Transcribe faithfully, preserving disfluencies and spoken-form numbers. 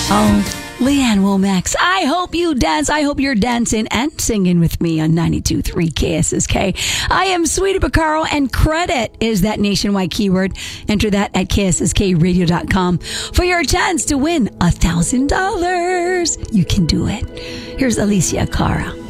Oh, Leanne Womack. I hope you dance. I hope you're dancing and singing with me on ninety-two point three K S S K. I am Sweetie Picaro, and credit is that nationwide keyword. Enter that at K S S K radio dot com for your chance to win one thousand dollars. You can do it. Here's Alicia Cara.